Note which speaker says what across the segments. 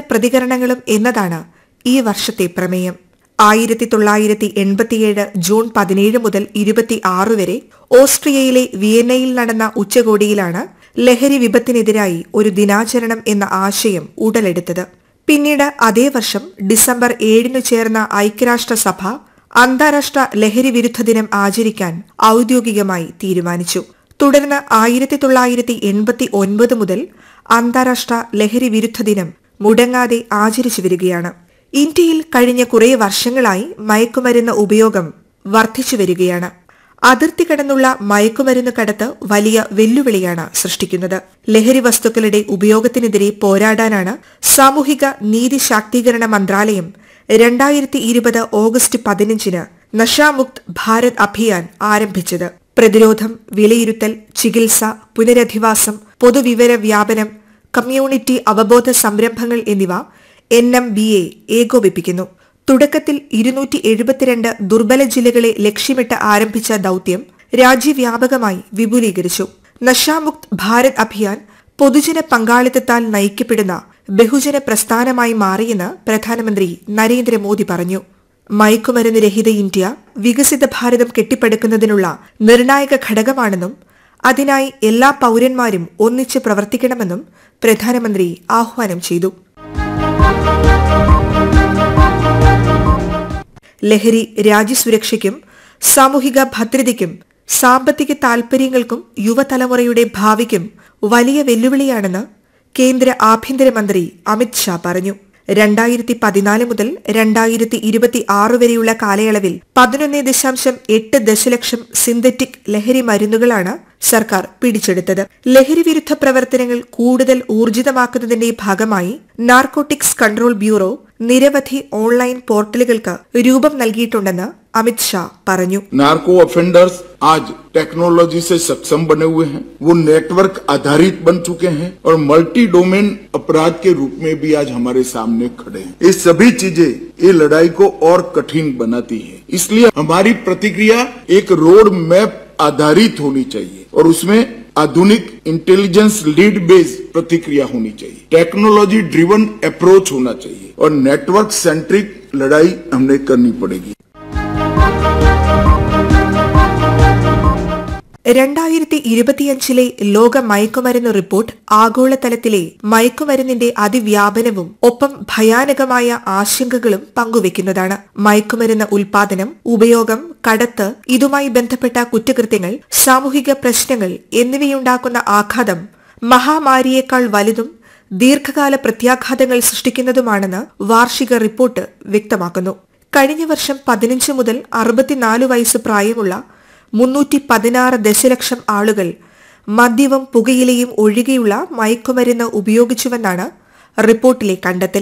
Speaker 1: പ്രതികരണങ്ങളും എന്നതാണ് ഈ വർഷത്തെ പ്രമേയം. 1987 ജൂൺ 17 മുതൽ 26 വരെ ഓസ്ട്രിയയിലെ വിയന്നയിൽ നടന്ന ഉച്ചകോടിയിലാണ് ലഹരി വിപത്തിനെതിരായി ഒരു ദിനാചരണം എന്ന ആശയം ഉടലെടുത്തത്. പിന്നീട് അതേ വർഷം ഡിസംബർ 7 ചേർന്ന ഐക്യരാഷ്ട്രസഭ അന്താരാഷ്ട്ര ലഹരി വിരുദ്ധ ദിനം ആചരിക്കാൻ ഔദ്യോഗികമായി തീരുമാനിച്ചു. തുടർന്ന് 1989 മുതൽ അന്താരാഷ്ട്ര ലഹരി വിരുദ്ധ ദിനം മുടങ്ങാതെ ആചരിച്ചു വരികയാണ്. ഇന്ത്യയിൽ കഴിഞ്ഞ കുറേ വർഷങ്ങളായി മയക്കുമരുന്ന് ഉപയോഗം വർദ്ധിച്ചു വരികയാണ്. അതിർത്തി കടന്നുള്ള മയക്കുമരുന്ന് കടത്ത് വലിയ വെല്ലുവിളിയാണ് സൃഷ്ടിക്കുന്നത്. ലഹരി വസ്തുക്കളുടെ ഉപയോഗത്തിനെതിരെ പോരാടാനാണ് സാമൂഹിക നീതി ശാക്തീകരണ മന്ത്രാലയം 2020 ഓഗസ്റ്റ് 15 നശാമുക്ത് ഭാരത് അഭിയാൻ ആരംഭിച്ചത്. പ്രതിരോധം, വിലയിരുത്തൽ, ചികിത്സ, പുനരധിവാസം, പൊതുവിവര വ്യാപനം, കമ്മ്യൂണിറ്റി അവബോധ സംരംഭങ്ങൾ എന്നിവ NMBA ഏകോപിപ്പിക്കുന്നു. തുടക്കത്തിൽ 272 ദുർബല ജില്ലകളെ ലക്ഷ്യമിട്ട് ആരംഭിച്ച ദൌത്യം രാജ്യവ്യാപകമായി വിപുലീകരിച്ചു. നശാമുക്ത് ഭാരത് അഭിയാൻ പൊതുജന പങ്കാളിത്തത്താൽ നയിക്കപ്പെടുന്ന ബഹുജന പ്രസ്ഥാനമായി മാറിയെന്ന് പ്രധാനമന്ത്രി നരേന്ദ്രമോദി പറഞ്ഞു. മയക്കുമരുന്ന് രഹിത ഇന്ത്യ വികസിത ഭാരതം കെട്ടിപ്പടുക്കുന്നതിനുള്ള നിർണായക ഘടകമാണെന്നും അതിനായി എല്ലാ പൌരന്മാരും ഒന്നിച്ച് പ്രവർത്തിക്കണമെന്നും പ്രധാനമന്ത്രി ആഹ്വാനം ചെയ്തു. ലഹരി രാജ്യസുരക്ഷയ്ക്കും സാമൂഹിക ഭദ്രതയ്ക്കും സാമ്പത്തിക താൽപര്യങ്ങൾക്കും യുവതലമുറയുടെ ഭാവിക്കും വലിയ വെല്ലുവിളിയാണെന്ന് കേന്ദ്ര ആഭ്യന്തരമന്ത്രി അമിത് ഷാ പറഞ്ഞു. 2014 മുതൽ 2026 വരെയുള്ള കാലയളവിൽ 11.8 ദശലക്ഷം സിന്തറ്റിക് ലഹരി മരുന്നുകളാണ് സർക്കാർ പിടിച്ചെടുത്തത്. ലഹരി വിരുദ്ധ പ്രവർത്തനങ്ങൾ കൂടുതൽ ഊർജിതമാക്കുന്നതിന്റെ ഭാഗമായി നാർക്കോട്ടിക്സ് കൺട്രോൾ ബ്യൂറോ നിരവധി ഓൺലൈൻ പോർട്ടലുകൾക്ക് രൂപം നൽകിയിട്ടുണ്ടെന്ന് अमित शाह പറഞ്ഞു.
Speaker 2: नार्को ऑफेंडर्स आज टेक्नोलॉजी से सक्षम बने हुए हैं, वो नेटवर्क आधारित बन चुके हैं और मल्टी डोमेन अपराध के रूप में भी आज हमारे सामने खड़े हैं. ये सभी चीजें ये लड़ाई को और कठिन बनाती है. इसलिए हमारी प्रतिक्रिया एक रोड मैप आधारित होनी चाहिए और उसमें आधुनिक इंटेलिजेंस लीड बेस्ड प्रतिक्रिया होनी चाहिए. टेक्नोलॉजी ड्रिवन अप्रोच होना चाहिए और नेटवर्क सेंट्रिक लड़ाई हमने करनी पड़ेगी.
Speaker 1: 2025 ലോക മയക്കുമരുന്ന് റിപ്പോർട്ട് ആഗോളതലത്തിലെ മയക്കുമരുന്നിന്റെ അതിവ്യാപനവും ഒപ്പം ഭയാനകമായ ആശങ്കകളും പങ്കുവെക്കുന്നതാണ്. മയക്കുമരുന്ന് ഉൽപാദനം, ഉപയോഗം, കടത്ത്, ഇതുമായി ബന്ധപ്പെട്ട കുറ്റകൃത്യങ്ങൾ, സാമൂഹിക പ്രശ്നങ്ങൾ എന്നിവയുണ്ടാക്കുന്ന ആഘാതം മഹാമാരിയേക്കാൾ വലുതും ദീർഘകാല പ്രത്യാഘാതങ്ങൾ സൃഷ്ടിക്കുന്നതുമാണെന്ന് വാർഷിക റിപ്പോർട്ട് വ്യക്തമാക്കുന്നു. കഴിഞ്ഞ വർഷം 15 മുതൽ 64 വയസ്സ് പ്രായമുള്ള 316 ദശലക്ഷം ആളുകൾ മദ്യവും പുകയിലയും ഒഴികെയുള്ള മയക്കുമരുന്ന് ഉപയോഗിച്ചുവെന്നാണ് റിപ്പോർട്ടിലെ കണ്ടെത്തൽ.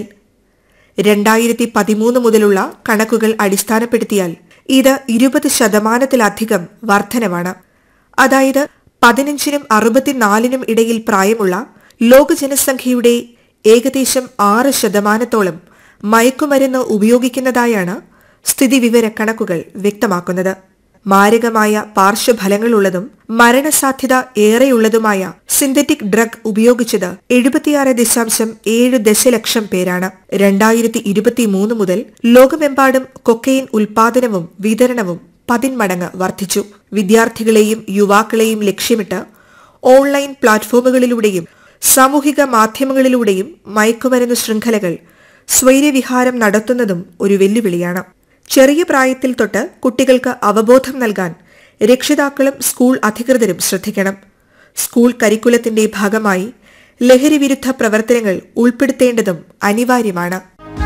Speaker 1: 2013 മുതലുള്ള കണക്കുകൾ അടിസ്ഥാനപ്പെടുത്തിയാൽ ഇത് 20% വർധനവാണ്. അതായത് 15നും 64നും ഇടയിൽ പ്രായമുള്ള ലോക ജനസംഖ്യയുടെ ഏകദേശം 6% മയക്കുമരുന്ന് ഉപയോഗിക്കുന്നതായാണ് സ്ഥിതിവിവര കണക്കുകൾ വ്യക്തമാക്കുന്നത്. മാരകമായ പാർശ്വഫലങ്ങളുള്ളതും മരണസാധ്യത ഏറെയുള്ളതുമായ സിന്തറ്റിക് ഡ്രഗ് ഉപയോഗിച്ചത് 76.7 ദശലക്ഷം പേരാണ്. 2023 മുതൽ ലോകമെമ്പാടും കൊക്കൈൻ ഉൽപാദനവും വിതരണവും 10 മടങ്ങ് വർദ്ധിച്ചു. വിദ്യാർത്ഥികളെയും യുവാക്കളെയും ലക്ഷ്യമിട്ട് ഓൺലൈൻ പ്ലാറ്റ്ഫോമുകളിലൂടെയും സാമൂഹിക മാധ്യമങ്ങളിലൂടെയും മയക്കുമരുന്ന് ശൃംഖലകൾ സ്വൈരവിഹാരം നടത്തുന്നതും ഒരു വെല്ലുവിളിയാണ്. ചെറിയ പ്രായത്തിൽ തൊട്ട് കുട്ടികൾക്ക് അവബോധം നൽകാൻ രക്ഷിതാക്കളും സ്കൂൾ അധികൃതരും ശ്രദ്ധിക്കണം. സ്കൂൾ കരിക്കുലത്തിന്റെ ഭാഗമായി ലഹരി വിരുദ്ധ പ്രവർത്തനങ്ങൾ ഉൾപ്പെടുത്തേണ്ടതും അനിവാര്യമാണ്.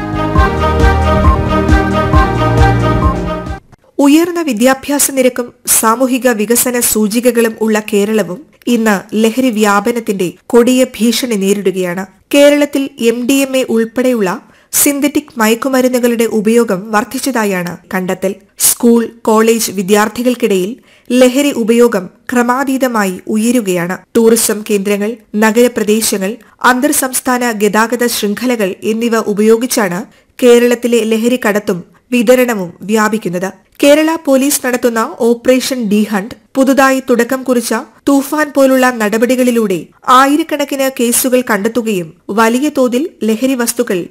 Speaker 1: ഉയർന്ന വിദ്യാഭ്യാസ നിരക്കും സാമൂഹിക വികസന സൂചികകളും ഉള്ള കേരളവും ഇന്ന് ലഹരി വ്യാപനത്തിന്റെ കൊടിയ ഭീഷണി നേരിടുകയാണ്. കേരളത്തിൽ MDMA ഉൾപ്പെടെയുള്ള സിന്തറ്റിക് മയക്കുമരുന്നുകളുടെ ഉപയോഗം വർദ്ധിച്ചതായാണ് കണ്ടെത്തൽ. സ്കൂൾ, കോളേജ് വിദ്യാർത്ഥികൾക്കിടയിൽ ലഹരി ഉപയോഗം ക്രമാതീതമായി ഉയരുകയാണ്. ടൂറിസം കേന്ദ്രങ്ങൾ, നഗരപ്രദേശങ്ങൾ, അന്തർ സംസ്ഥാന ഗതാഗത ശൃംഖലകൾ എന്നിവ ഉപയോഗിച്ചാണ് കേരളത്തിലെ ലഹരി കടത്തും വിതരണവും വ്യാപിക്കുന്നത്. കേരള പോലീസ് നടത്തുന്ന ഓപ്പറേഷൻ ഡി ഹണ്ട്, പുതുതായി തുടക്കം കുറിച്ച തൂഫാൻ പോലുള്ള നടപടികളിലൂടെ ആയിരക്കണക്കിന് കേസുകൾ കണ്ടെത്തുകയും വലിയ തോതിൽ ലഹരി വസ്തുക്കൾ